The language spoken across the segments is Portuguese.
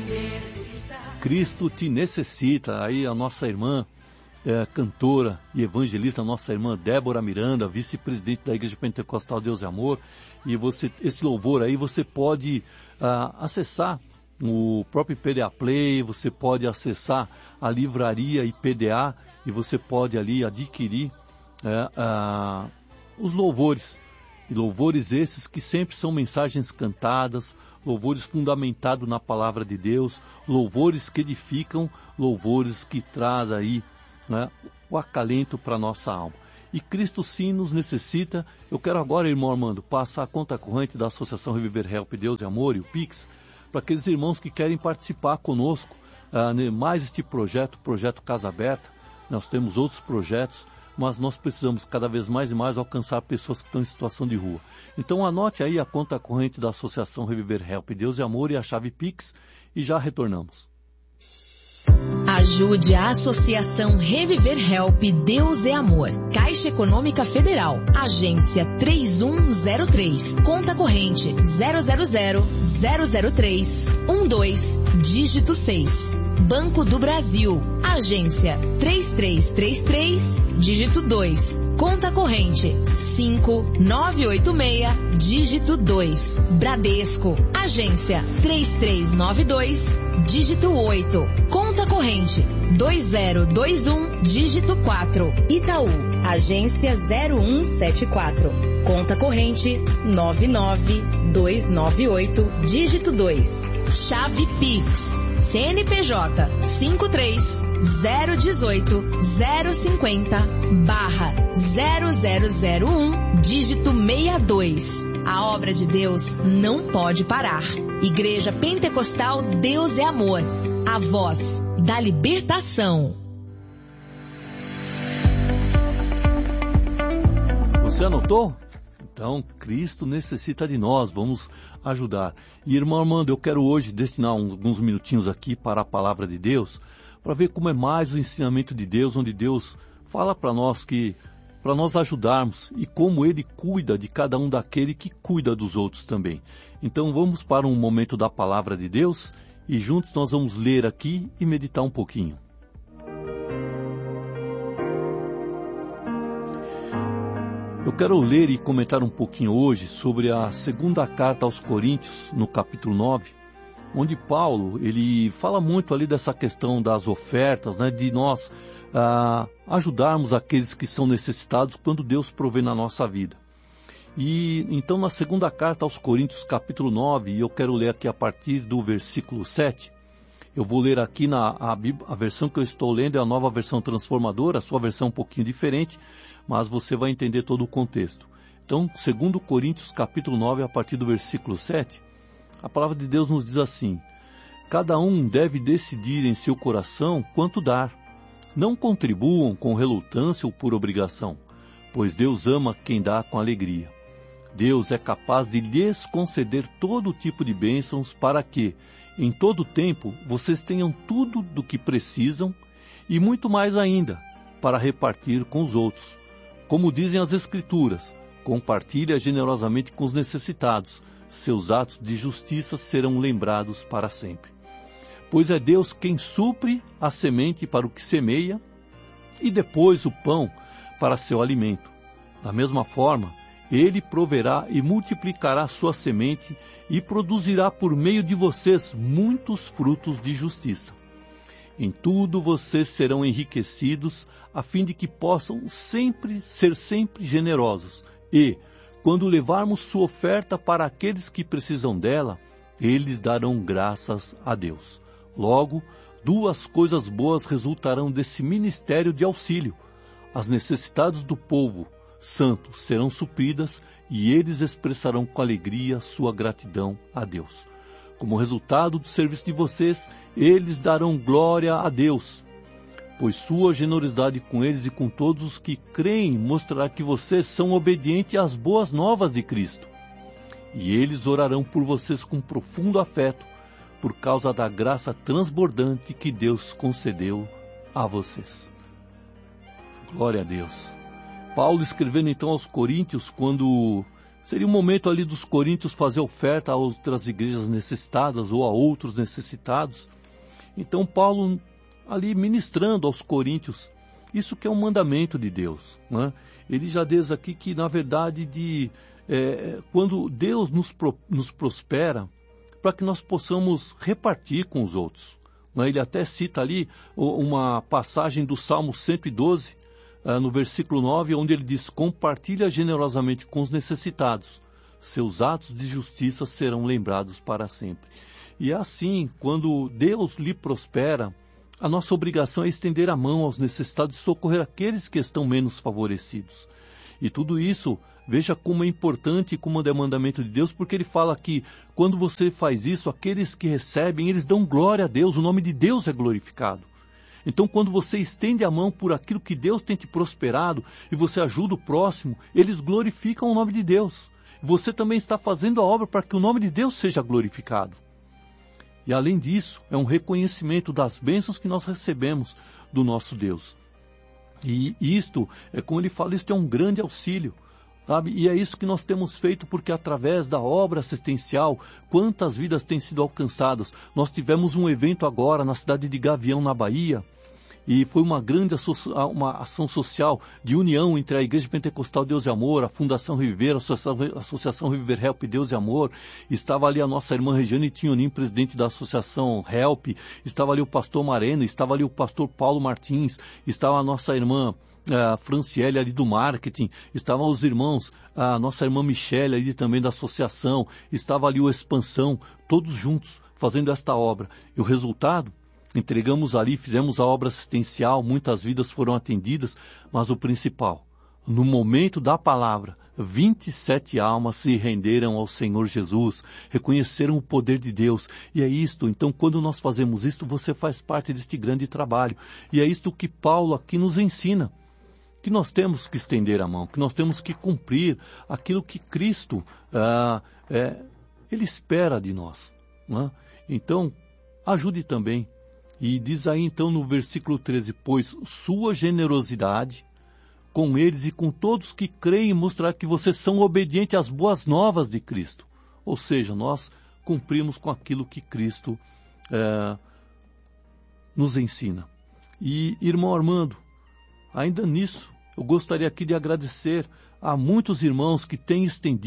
Cristo te necessita. Aí a nossa irmã cantora e evangelista, nossa irmã Débora Miranda, vice-presidente da Igreja Pentecostal Deus e Amor. E esse louvor aí você pode acessar o próprio PDA Play, você pode acessar a livraria IPDA e você pode ali adquirir os louvores. E louvores esses que sempre são mensagens cantadas, louvores fundamentados na palavra de Deus, louvores que edificam, louvores que trazem aí, né, o acalento para a nossa alma. E Cristo sim nos necessita. Eu quero agora, irmão Armando, passar a conta corrente da Associação Reviver Help Deus e Amor e o Pix, para aqueles irmãos que querem participar conosco, mais este projeto Casa Aberta. Nós temos outros projetos, mas nós precisamos cada vez mais e mais alcançar pessoas que estão em situação de rua. Então anote aí a conta corrente da Associação Reviver Help Deus e Amor e a chave Pix e já retornamos. Ajude a Associação Reviver Help Deus é Amor. Caixa Econômica Federal. Agência 3103. Conta corrente 000-003-12, dígito 6. Banco do Brasil. Agência 3333, dígito 2. Conta corrente 5986, dígito 2. Bradesco. Agência 3392, dígito 8. Conta corrente 2021, dígito 4. Itaú. Agência 0174. Conta corrente 99298, dígito 2. Chave Pix. CNPJ 53-018-050-0001, dígito 62. A obra de Deus não pode parar. Igreja Pentecostal Deus é Amor. A voz da libertação. Você anotou? Então, Cristo necessita de nós, vamos ajudar. E, irmão Armando, eu quero hoje destinar alguns minutinhos aqui para a palavra de Deus, para ver como é mais o ensinamento de Deus, onde Deus fala para nós para nós ajudarmos e como Ele cuida de cada um daquele que cuida dos outros também. Então, vamos para um momento da palavra de Deus e juntos nós vamos ler aqui e meditar um pouquinho. Eu quero ler e comentar um pouquinho hoje sobre a segunda carta aos Coríntios, no capítulo 9, onde Paulo, ele fala muito ali dessa questão das ofertas, né, de nós ajudarmos aqueles que são necessitados quando Deus provê na nossa vida. E então na segunda carta aos Coríntios, capítulo 9, e eu quero ler aqui a partir do versículo 7, eu vou ler aqui a versão que eu estou lendo, é a Nova Versão Transformadora, a sua versão um pouquinho diferente, mas você vai entender todo o contexto. Então, 2 Coríntios, capítulo 9, a partir do versículo 7, a palavra de Deus nos diz assim: cada um deve decidir em seu coração quanto dar. Não contribuam com relutância ou por obrigação, pois Deus ama quem dá com alegria. Deus é capaz de lhes conceder todo tipo de bênçãos para que, em todo tempo, vocês tenham tudo do que precisam e muito mais ainda, para repartir com os outros. Como dizem as Escrituras, compartilha generosamente com os necessitados, seus atos de justiça serão lembrados para sempre. Pois é Deus quem supre a semente para o que semeia e depois o pão para seu alimento. Da mesma forma, Ele proverá e multiplicará sua semente e produzirá por meio de vocês muitos frutos de justiça. Em tudo vocês serão enriquecidos, a fim de que possam ser sempre generosos. E, quando levarmos sua oferta para aqueles que precisam dela, eles darão graças a Deus. Logo, duas coisas boas resultarão desse ministério de auxílio. As necessidades do povo santo serão supridas e eles expressarão com alegria sua gratidão a Deus. Como resultado do serviço de vocês, eles darão glória a Deus, pois sua generosidade com eles e com todos os que creem mostrará que vocês são obedientes às boas novas de Cristo. E eles orarão por vocês com profundo afeto, por causa da graça transbordante que Deus concedeu a vocês. Glória a Deus. Paulo escrevendo então aos Coríntios, quando Seria um momento ali dos coríntios fazer oferta a outras igrejas necessitadas ou a outros necessitados. Então Paulo ali ministrando aos coríntios, isso que é um mandamento de Deus, né? Ele já diz aqui que na verdade quando Deus nos prospera, para que nós possamos repartir com os outros, né? Ele até cita ali uma passagem do Salmo 112, no versículo 9, onde ele diz: compartilha generosamente com os necessitados, seus atos de justiça serão lembrados para sempre. E é assim, quando Deus lhe prospera, a nossa obrigação é estender a mão aos necessitados e socorrer aqueles que estão menos favorecidos. E tudo isso, veja como é importante e como é mandamento de Deus, porque ele fala que quando você faz isso, aqueles que recebem, eles dão glória a Deus, o nome de Deus é glorificado. Então, quando você estende a mão por aquilo que Deus tem te prosperado e você ajuda o próximo, eles glorificam o nome de Deus. Você também está fazendo a obra para que o nome de Deus seja glorificado. E além disso, é um reconhecimento das bênçãos que nós recebemos do nosso Deus. E isto, como ele fala, isto é um grande auxílio, sabe? E é isso que nós temos feito, porque através da obra assistencial, quantas vidas têm sido alcançadas. Nós tivemos um evento agora na cidade de Gavião, na Bahia, e foi uma grande uma ação social de união entre a Igreja Pentecostal Deus e Amor, a Fundação Reviver, a Associação Reviver Help Deus e Amor. Estava ali a nossa irmã Regiane Tinhonim, presidente da Associação Help, estava ali o pastor Mareno, estava ali o pastor Paulo Martins, estava a nossa irmã Franciele ali do marketing, estavam os irmãos, a nossa irmã Michele ali também da associação, estava ali o Expansão, todos juntos fazendo esta obra. E o resultado? Entregamos ali, fizemos a obra assistencial, muitas vidas foram atendidas, mas o principal, no momento da palavra, 27 almas se renderam ao Senhor Jesus, reconheceram o poder de Deus. E é isto, então quando nós fazemos isto, você faz parte deste grande trabalho. E é isto que Paulo aqui nos ensina, que nós temos que estender a mão, que nós temos que cumprir aquilo que Cristo, Ele espera de nós, né? Então, ajude também. E diz aí então no versículo 13, pois sua generosidade com eles e com todos que creem mostrar que vocês são obedientes às boas novas de Cristo. Ou seja, nós cumprimos com aquilo que Cristo nos ensina. E irmão Armando, ainda nisso, eu gostaria aqui de agradecer a muitos irmãos que têm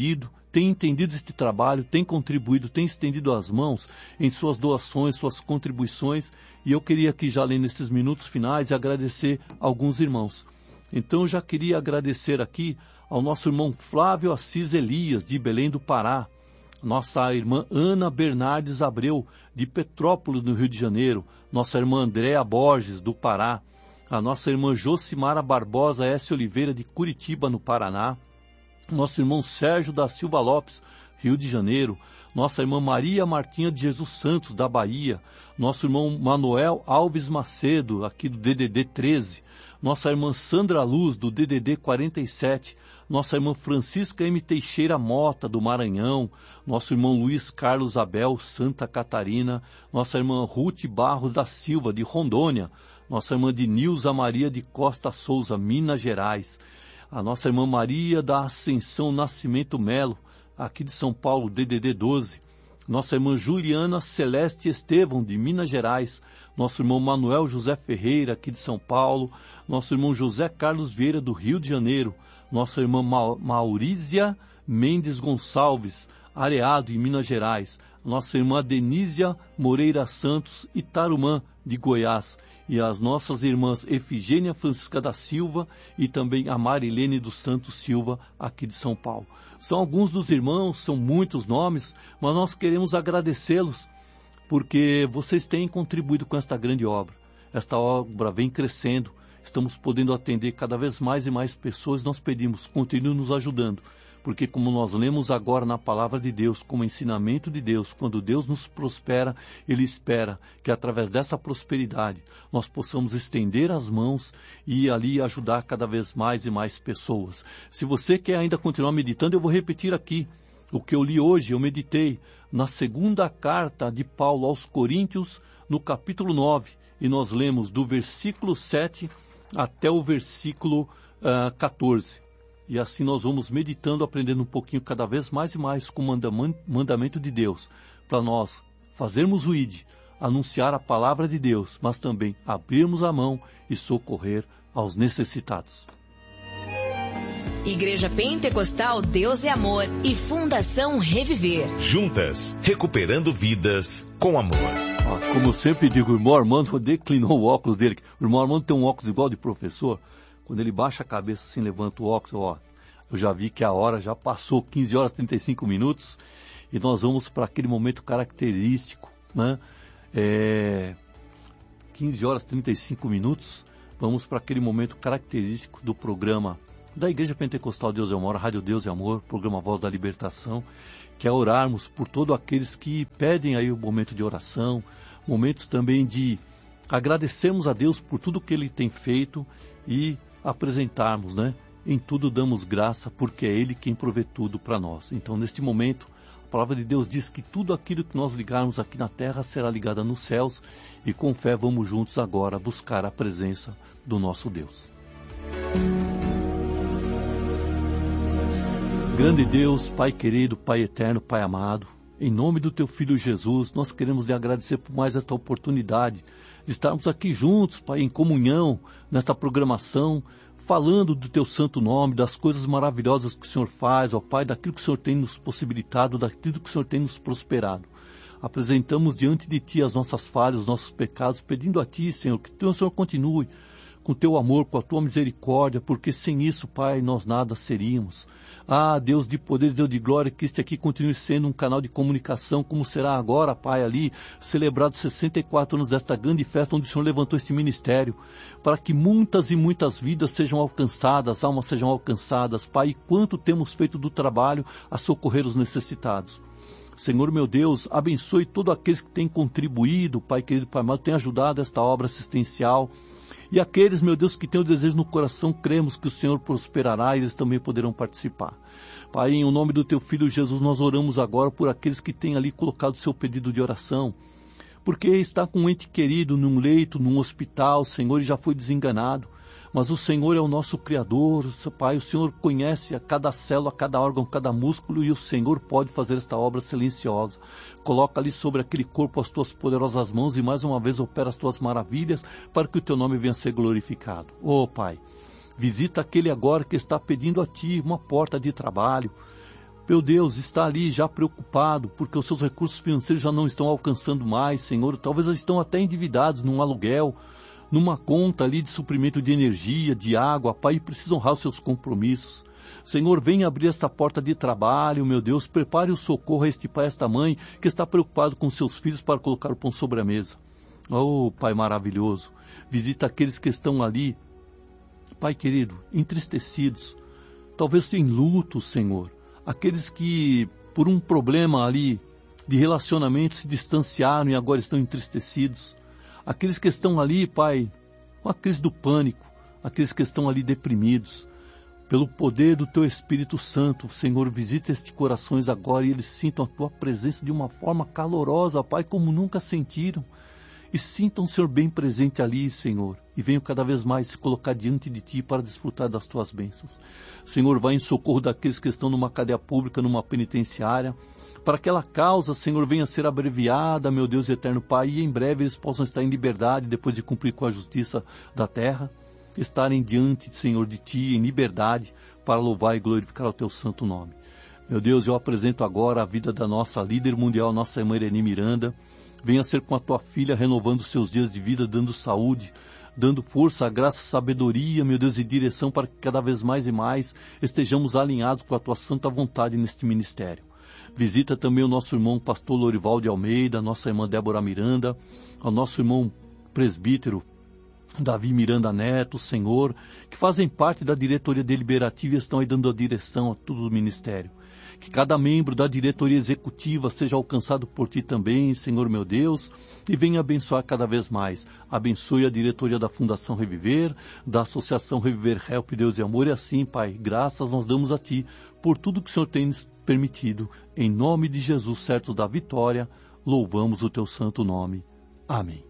entendido este trabalho, têm contribuído, têm estendido as mãos em suas doações, suas contribuições, e eu queria aqui já ler nesses minutos finais agradecer a alguns irmãos. Então eu já queria agradecer aqui ao nosso irmão Flávio Assis Elias, de Belém do Pará, nossa irmã Ana Bernardes Abreu, de Petrópolis, no Rio de Janeiro, nossa irmã Andréa Borges, do Pará, a nossa irmã Josimara Barbosa S. Oliveira, de Curitiba, no Paraná, nosso irmão Sérgio da Silva Lopes, Rio de Janeiro, nossa irmã Maria Martinha de Jesus Santos, da Bahia, nosso irmão Manuel Alves Macedo, aqui do DDD 13, nossa irmã Sandra Luz, do DDD 47, nossa irmã Francisca M. Teixeira Mota, do Maranhão, nosso irmão Luiz Carlos Abel, Santa Catarina, nossa irmã Ruth Barros da Silva, de Rondônia, nossa irmã Dinilza Maria de Costa Souza, Minas Gerais, a nossa irmã Maria da Ascensão Nascimento Melo, aqui de São Paulo, DDD 12, nossa irmã Juliana Celeste Estevão, de Minas Gerais, nosso irmão Manuel José Ferreira, aqui de São Paulo, nosso irmão José Carlos Vieira, do Rio de Janeiro, nossa irmã Maurícia Mendes Gonçalves, Areado, em Minas Gerais, nossa irmã Denísia Moreira Santos, Itarumã, de Goiás, e as nossas irmãs Efigênia Francisca da Silva e também a Marilene dos Santos Silva, aqui de São Paulo. São alguns dos irmãos, são muitos nomes, mas nós queremos agradecê-los porque vocês têm contribuído com esta grande obra. Esta obra vem crescendo, estamos podendo atender cada vez mais e mais pessoas. Nós pedimos, continue nos ajudando, porque como nós lemos agora na palavra de Deus, como ensinamento de Deus, quando Deus nos prospera, Ele espera que através dessa prosperidade nós possamos estender as mãos e ali ajudar cada vez mais e mais pessoas. Se você quer ainda continuar meditando, eu vou repetir aqui o que eu li hoje. Eu meditei na segunda carta de Paulo aos Coríntios, no capítulo 9, e nós lemos do versículo 7 até o versículo 14. E assim nós vamos meditando, aprendendo um pouquinho cada vez mais e mais com o mandamento de Deus, para nós fazermos o ID, anunciar a palavra de Deus, mas também abrirmos a mão e socorrer aos necessitados. Igreja Pentecostal Deus é Amor e Fundação Reviver. Juntas, recuperando vidas com amor. Como eu sempre digo, o irmão Armando declinou o óculos dele. O irmão Armando tem um óculos igual de professor. Quando ele baixa a cabeça assim, levanta o óculos, eu já vi que a hora já passou, 15 horas e 35 minutos, e nós vamos para aquele momento característico, né? 15 horas e 35 minutos, vamos para aquele momento característico do programa da Igreja Pentecostal Deus é Amor, Rádio Deus é Amor, programa Voz da Libertação, que é orarmos por todos aqueles que pedem aí o momento de oração, momentos também de agradecermos a Deus por tudo que Ele tem feito e apresentarmos, né? Em tudo damos graça, porque é Ele quem provê tudo para nós. Então, neste momento, a palavra de Deus diz que tudo aquilo que nós ligarmos aqui na terra será ligado nos céus, e com fé vamos juntos agora buscar a presença do nosso Deus. Grande Deus, Pai querido, Pai eterno, Pai amado, em nome do Teu Filho Jesus, nós queremos lhe agradecer por mais esta oportunidade de estarmos aqui juntos, Pai, em comunhão, nesta programação, falando do Teu santo nome, das coisas maravilhosas que o Senhor faz, ó Pai, daquilo que o Senhor tem nos possibilitado, daquilo que o Senhor tem nos prosperado. Apresentamos diante de Ti as nossas falhas, os nossos pecados, pedindo a Ti, Senhor, que o Senhor continue com o Teu amor, com a Tua misericórdia, porque sem isso, Pai, nós nada seríamos. Deus de poder, Deus de glória, que este aqui continue sendo um canal de comunicação, como será agora, Pai, ali, celebrado 64 anos desta grande festa, onde o Senhor levantou este ministério, para que muitas e muitas vidas sejam alcançadas, almas sejam alcançadas, Pai, e quanto temos feito do trabalho a socorrer os necessitados. Senhor meu Deus, abençoe todos aqueles que têm contribuído, Pai querido, Pai amado, têm ajudado esta obra assistencial. E aqueles, meu Deus, que têm o desejo no coração, cremos que o Senhor prosperará e eles também poderão participar. Pai, em nome do Teu Filho Jesus, nós oramos agora por aqueles que têm ali colocado o seu pedido de oração. Porque está com um ente querido num leito, num hospital, Senhor, e já foi desenganado. Mas o Senhor é o nosso Criador, Pai, o Senhor conhece a cada célula, cada órgão, cada músculo, e o Senhor pode fazer esta obra silenciosa. Coloca ali sobre aquele corpo as Tuas poderosas mãos e mais uma vez opera as Tuas maravilhas para que o Teu nome venha a ser glorificado. Pai, visita aquele agora que está pedindo a Ti uma porta de trabalho. Meu Deus, está ali já preocupado porque os seus recursos financeiros já não estão alcançando mais, Senhor. Talvez eles estão até endividados num aluguel, numa conta ali de suprimento de energia, de água, Pai, e precisam honrar os seus compromissos. Senhor, venha abrir esta porta de trabalho, meu Deus, prepare o socorro a este pai, a esta mãe, que está preocupado com seus filhos para colocar o pão sobre a mesa. Pai maravilhoso, visita aqueles que estão ali, Pai querido, entristecidos, talvez em luto, Senhor, aqueles que por um problema ali de relacionamento se distanciaram e agora estão entristecidos. Aqueles que estão ali, Pai, com a crise do pânico, aqueles que estão ali deprimidos, pelo poder do Teu Espírito Santo, Senhor, visita estes corações agora e eles sintam a Tua presença de uma forma calorosa, Pai, como nunca sentiram. E sintam o Senhor bem presente ali, Senhor, e venham cada vez mais se colocar diante de Ti para desfrutar das Tuas bênçãos. Senhor, vai em socorro daqueles que estão numa cadeia pública, numa penitenciária, para que aquela causa, Senhor, venha a ser abreviada, meu Deus eterno Pai, e em breve eles possam estar em liberdade, depois de cumprir com a justiça da terra, estarem diante, Senhor, de Ti, em liberdade, para louvar e glorificar o Teu santo nome. Meu Deus, eu apresento agora a vida da nossa líder mundial, nossa irmã Irene Miranda. Venha ser com a Tua filha, renovando seus dias de vida, dando saúde, dando força, graça, sabedoria, meu Deus, e direção para que cada vez mais e mais estejamos alinhados com a Tua santa vontade neste ministério. Visita também o nosso irmão pastor Lorival de Almeida, nossa irmã Débora Miranda, o nosso irmão presbítero Davi Miranda Neto, Senhor, que fazem parte da diretoria deliberativa e estão aí dando a direção a todo o ministério. Que cada membro da diretoria executiva seja alcançado por Ti também, Senhor meu Deus, e venha abençoar cada vez mais. Abençoe a diretoria da Fundação Reviver, da Associação Reviver Help Deus e Amor, e assim, Pai, graças nós damos a Ti por tudo que o Senhor tem nos permitido. Em nome de Jesus, certo da vitória, louvamos o Teu santo nome. Amém.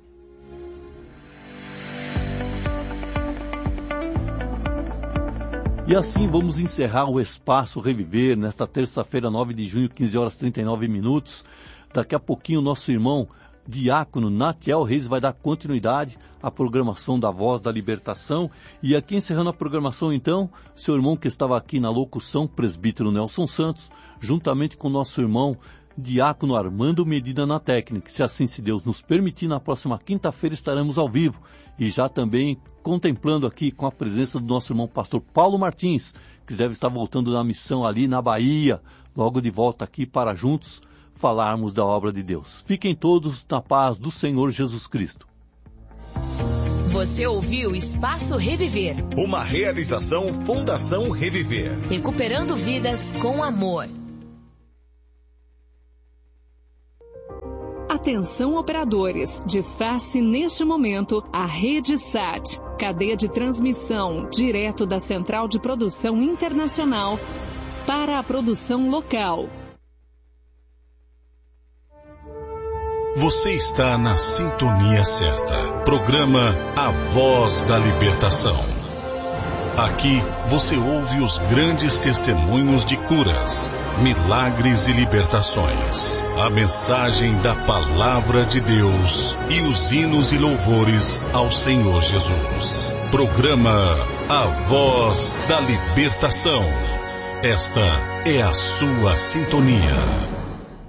E assim vamos encerrar o Espaço Reviver nesta terça-feira, 9 de junho, 15 horas 39 minutos. Daqui a pouquinho o nosso irmão diácono Natiel Reis vai dar continuidade à programação da Voz da Libertação. E aqui encerrando a programação então, seu irmão que estava aqui na locução, presbítero Nelson Santos, juntamente com o nosso irmão diácono Armando Medina na técnica. Se assim se Deus nos permitir, na próxima quinta-feira estaremos ao vivo e já também contemplando aqui com a presença do nosso irmão pastor Paulo Martins, que deve estar voltando da missão ali na Bahia, logo de volta aqui para juntos falarmos da obra de Deus. Fiquem todos na paz do Senhor Jesus Cristo. Você ouviu Espaço Reviver. Uma realização Fundação Reviver. Recuperando vidas com amor. Atenção operadores, desface neste momento a Rede SAT, cadeia de transmissão direto da Central de Produção Internacional para a produção local. Você está na sintonia certa. Programa A Voz da Libertação. Aqui você ouve os grandes testemunhos de curas, milagres e libertações. A mensagem da Palavra de Deus e os hinos e louvores ao Senhor Jesus. Programa A Voz da Libertação. Esta é a sua sintonia.